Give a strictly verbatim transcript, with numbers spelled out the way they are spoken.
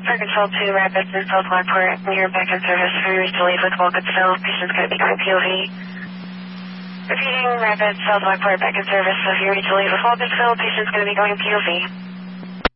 For control two, Rapids in South Lockport, near back in service for reach to leave with Wilkinsville. Patient's going to be going P O V. Repeating, Rapids, South Lockport, back in service. So if you reach to leave with Wilkinsville, patient's going to be going P O V.